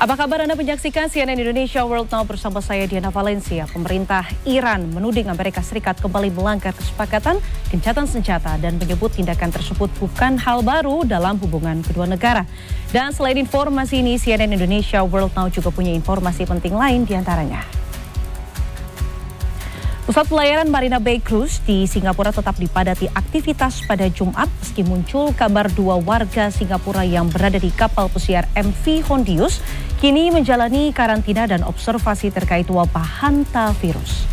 Apa kabar Anda menyaksikan CNN Indonesia World Now bersama saya Diana Valencia. Pemerintah Iran menuding Amerika Serikat kembali melanggar kesepakatan gencatan senjata dan menyebut tindakan tersebut bukan hal baru dalam hubungan kedua negara. Dan selain informasi ini, CNN Indonesia World Now juga punya informasi penting lain diantaranya. Pusat pelayaran Marina Bay Cruise di Singapura tetap dipadati aktivitas pada Jumat meski muncul kabar 2 warga Singapura yang berada di kapal pesiar MV Hondius kini menjalani karantina dan observasi terkait wabah hantavirus.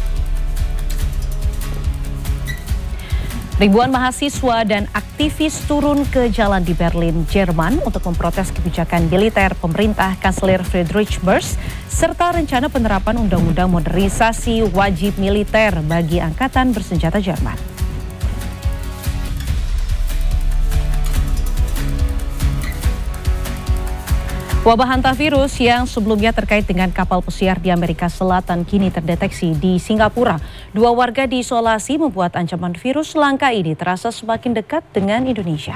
Ribuan mahasiswa dan aktivis turun ke jalan di Berlin, Jerman untuk memprotes kebijakan militer pemerintah Kanselir Friedrich Merz serta rencana penerapan undang-undang modernisasi wajib militer bagi angkatan bersenjata Jerman. Wabah hantavirus yang sebelumnya terkait dengan kapal pesiar di Amerika Selatan kini terdeteksi di Singapura. 2 warga diisolasi membuat ancaman virus langka ini terasa semakin dekat dengan Indonesia.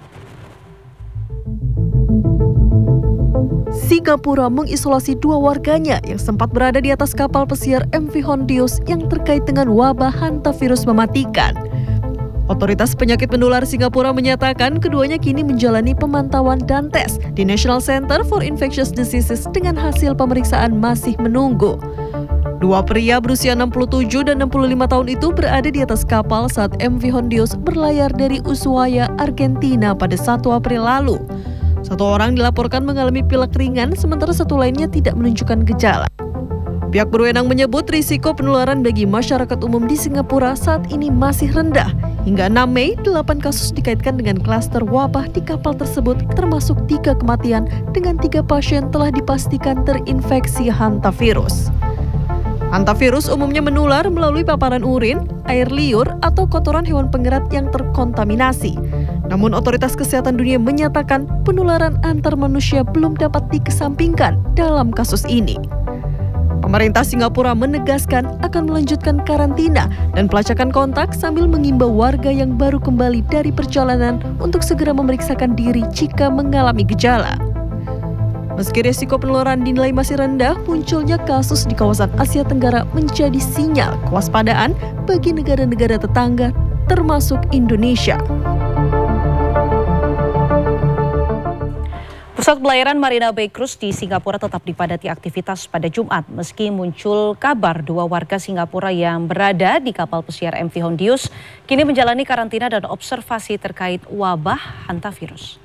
Singapura mengisolasi 2 warganya yang sempat berada di atas kapal pesiar MV Hondius yang terkait dengan wabah hantavirus mematikan. Otoritas penyakit menular Singapura menyatakan keduanya kini menjalani pemantauan dan tes di National Center for Infectious Diseases dengan hasil pemeriksaan masih menunggu. 2 pria berusia 67 dan 65 tahun itu berada di atas kapal saat MV Hondius berlayar dari Ushuaia, Argentina pada 1 April lalu. 1 orang dilaporkan mengalami pilek ringan sementara 1 lainnya tidak menunjukkan gejala. Pihak berwenang menyebut risiko penularan bagi masyarakat umum di Singapura saat ini masih rendah. Hingga 6 Mei, 8 kasus dikaitkan dengan klaster wabah di kapal tersebut, termasuk 3 kematian dengan 3 pasien telah dipastikan terinfeksi hantavirus. Hantavirus umumnya menular melalui paparan urin, air liur, atau kotoran hewan pengerat yang terkontaminasi. Namun otoritas kesehatan dunia menyatakan penularan antar manusia belum dapat dikesampingkan dalam kasus ini. Pemerintah Singapura menegaskan akan melanjutkan karantina dan pelacakan kontak sambil mengimbau warga yang baru kembali dari perjalanan untuk segera memeriksakan diri jika mengalami gejala. Meski risiko penularan dinilai masih rendah, munculnya kasus di kawasan Asia Tenggara menjadi sinyal kewaspadaan bagi negara-negara tetangga termasuk Indonesia. Pusat pelayaran Marina Bay Cruise di Singapura tetap dipadati aktivitas pada Jumat meski muncul kabar 2 warga Singapura yang berada di kapal pesiar MV Hondius kini menjalani karantina dan observasi terkait wabah hantavirus.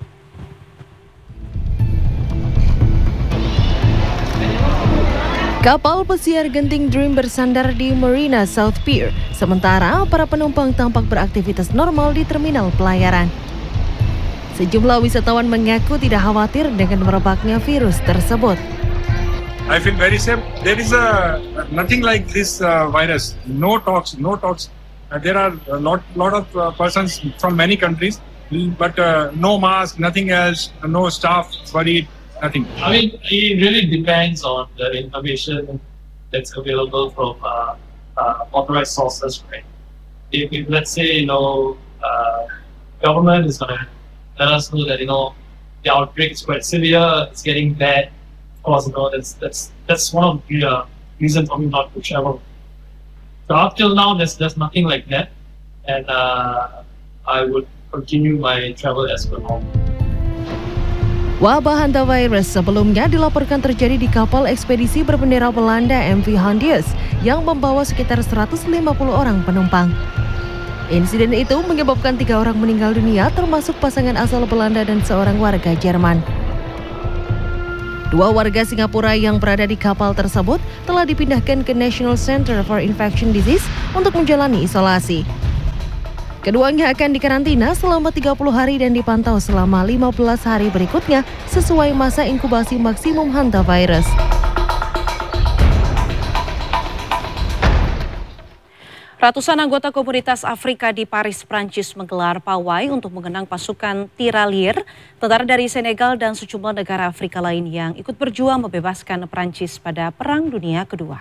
Kapal pesiar Genting Dream bersandar di Marina South Pier, sementara para penumpang tampak beraktivitas normal di terminal pelayaran. Sejumlah wisatawan mengaku tidak khawatir dengan merebaknya virus tersebut. I feel very safe. There is nothing like this virus. No talks. There are a lot of persons from many countries, but no mask, nothing else, no staff worried, nothing. I mean, it really depends on the information that's available from authorized sources, right? If let's say, government is going to let us know that, the outbreak is quite severe, it's getting bad. Of course, that's one of the reasons for me not to travel. So up till now, there's nothing like that, and I would continue my travel as per normal. Wabah hantavirus sebelumnya dilaporkan terjadi di kapal ekspedisi berbendera Belanda MV Hondius yang membawa sekitar 150 orang penumpang. Insiden itu menyebabkan 3 orang meninggal dunia termasuk pasangan asal Belanda dan seorang warga Jerman. 2 warga Singapura yang berada di kapal tersebut telah dipindahkan ke National Center for Infectious Diseases untuk menjalani isolasi. Keduanya akan dikarantina selama 30 hari dan dipantau selama 15 hari berikutnya sesuai masa inkubasi maksimum hantavirus. Ratusan anggota komunitas Afrika di Paris, Prancis menggelar pawai untuk mengenang pasukan Tiralier, tentara dari Senegal dan sejumlah negara Afrika lain yang ikut berjuang membebaskan Prancis pada Perang Dunia Kedua.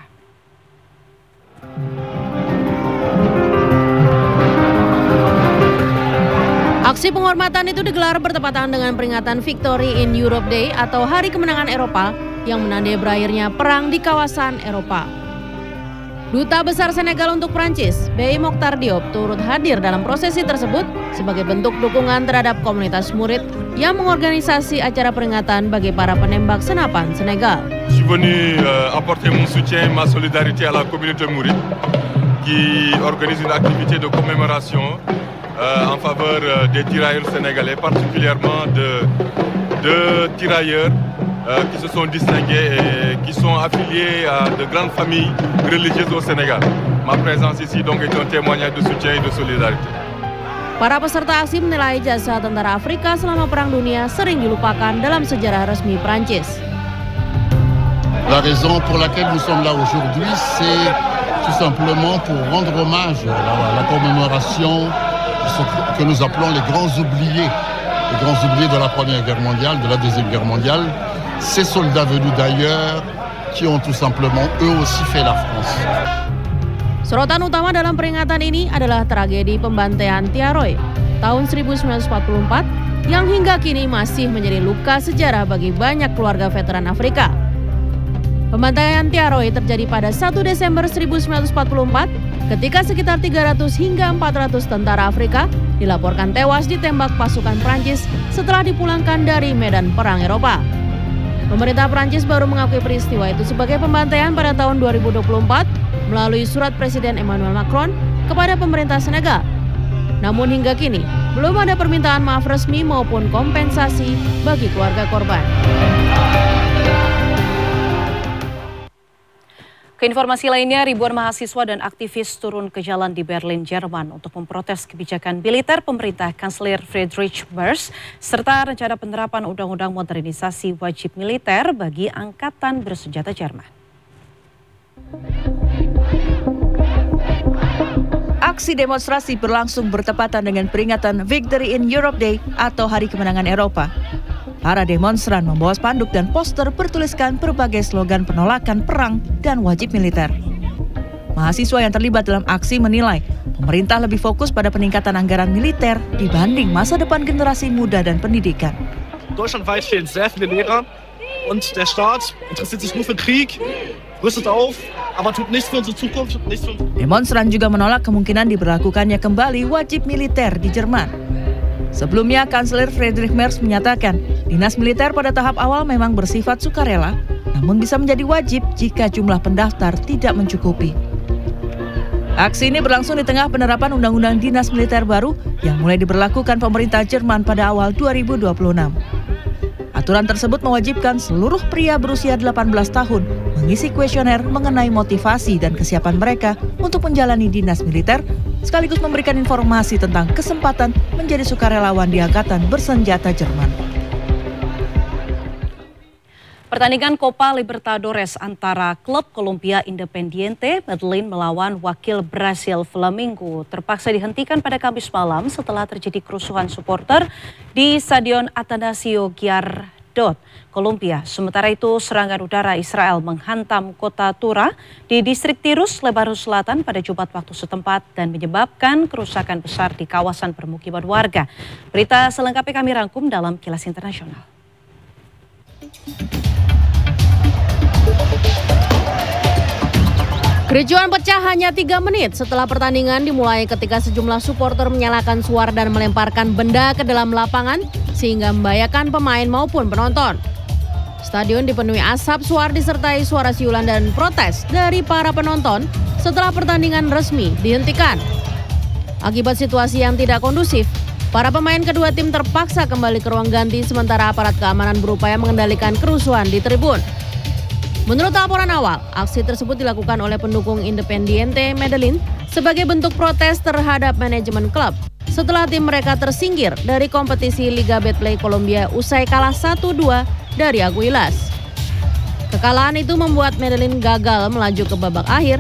Aksi penghormatan itu digelar bertepatan dengan peringatan Victory in Europe Day atau Hari Kemenangan Eropa yang menandai berakhirnya perang di kawasan Eropa. Duta Besar Senegal untuk Prancis, Bey Mokhtar Diop, turut hadir dalam prosesi tersebut sebagai bentuk dukungan terhadap komunitas murid yang mengorganisasi acara peringatan bagi para penembak senapan Senegal. Je suis venu apporter mon soutien, ma solidarité à la communauté mouride qui organise une activité de commémoration en faveur des tirailleurs sénégalais, particulièrement de tirailleurs qui se sont distingués et qui sont affiliés à de grandes familles religieuses au Sénégal. Ma présence ici donc est un témoignage de soutien et de solidarité. Para peserta aksi menilai jasa tentara Afrika selama Perang Dunia sering dilupakan dalam sejarah resmi Prancis. La raison pour laquelle nous sommes là aujourd'hui, c'est tout simplement pour rendre hommage à la commémoration de ce que nous appelons les grands oubliés de la Première Guerre mondiale, de la Deuxième Guerre mondiale, ces soldats venus d'ailleurs qui ont tout simplement eux aussi fait la France. Sorotan utama dalam peringatan ini adalah tragedi pembantaian Tiaroy tahun 1944 yang hingga kini masih menjadi luka sejarah bagi banyak keluarga veteran Afrika. Pembantaian Tiaroy terjadi pada 1 Desember 1944 ketika sekitar 300 hingga 400 tentara Afrika dilaporkan tewas ditembak pasukan Prancis setelah dipulangkan dari medan perang Eropa. Pemerintah Prancis baru mengakui peristiwa itu sebagai pembantaian pada tahun 2024 melalui surat Presiden Emmanuel Macron kepada pemerintah Senegal. Namun hingga kini belum ada permintaan maaf resmi maupun kompensasi bagi keluarga korban. Keinformasi lainnya, ribuan mahasiswa dan aktivis turun ke jalan di Berlin, Jerman untuk memprotes kebijakan militer pemerintah Kanselir Friedrich Merz serta rencana penerapan undang-undang modernisasi wajib militer bagi angkatan bersenjata Jerman. Aksi demonstrasi berlangsung bertepatan dengan peringatan Victory in Europe Day atau Hari Kemenangan Eropa. Para demonstran membawa spanduk dan poster bertuliskan berbagai slogan penolakan perang dan wajib militer. Mahasiswa yang terlibat dalam aksi menilai pemerintah lebih fokus pada peningkatan anggaran militer dibanding masa depan generasi muda dan pendidikan. Deutschlandweit fehlen sehr viele Lehrer und der Staat interessiert sich nur für Krieg, rüstet auf, aber tut nichts für unsere Zukunft. Demonstran juga menolak kemungkinan diberlakukannya kembali wajib militer di Jerman. Sebelumnya, Kanselir Friedrich Merz menyatakan dinas militer pada tahap awal memang bersifat sukarela, namun bisa menjadi wajib jika jumlah pendaftar tidak mencukupi. Aksi ini berlangsung di tengah penerapan Undang-Undang Dinas Militer baru yang mulai diberlakukan pemerintah Jerman pada awal 2026. Aturan tersebut mewajibkan seluruh pria berusia 18 tahun mengisi kuesioner mengenai motivasi dan kesiapan mereka untuk menjalani dinas militer, sekaligus memberikan informasi tentang kesempatan menjadi sukarelawan di Angkatan Bersenjata Jerman. Pertandingan Copa Libertadores antara klub Colombia Independiente Medellin melawan wakil Brasil Flamengo terpaksa dihentikan pada Kamis malam setelah terjadi kerusuhan supporter di Stadion Atanasio Girardot, Kolombia. Sementara itu, serangan udara Israel menghantam kota Tura di distrik Tirus, Lebanon Selatan pada Jumat waktu setempat dan menyebabkan kerusakan besar di kawasan permukiman warga. Berita selengkapnya kami rangkum dalam Kilas Internasional. Kericuan pecah hanya 3 menit setelah pertandingan dimulai ketika sejumlah supporter menyalakan suar dan melemparkan benda ke dalam lapangan sehingga membahayakan pemain maupun penonton. Stadion dipenuhi asap suar disertai suara siulan dan protes dari para penonton setelah pertandingan resmi dihentikan. Akibat situasi yang tidak kondusif, para pemain kedua tim terpaksa kembali ke ruang ganti sementara aparat keamanan berupaya mengendalikan kerusuhan di tribun. Menurut laporan awal, aksi tersebut dilakukan oleh pendukung Independiente Medellin sebagai bentuk protes terhadap manajemen klub setelah tim mereka tersingkir dari kompetisi Liga Betplay Colombia usai kalah 1-2 dari Aguilas. Kekalahan itu membuat Medellin gagal melaju ke babak akhir